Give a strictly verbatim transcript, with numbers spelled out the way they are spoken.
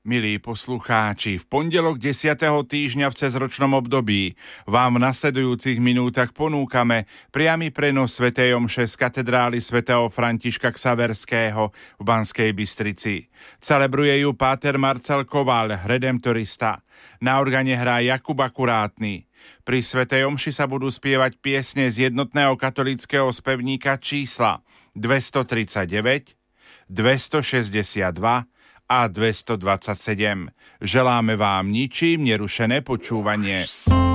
Milí poslucháči, v pondelok desiateho týždňa v cezročnom období vám v nasledujúcich minútach ponúkame priamy prenos svätej omše z katedrály svätého Františka Xaverského v Banskej Bystrici. Celebruje ju páter Marcel Koval, redemptorista. Na organe hrá Jakub Akurátny. Pri svätej omši sa budú spievať piesne z jednotného katolíckeho spevníka čísla dvestotridsaťdeväť, dvestošesťdesiatdva a dvestodvadsaťsedem. Želáme vám ničím nerušené počúvanie.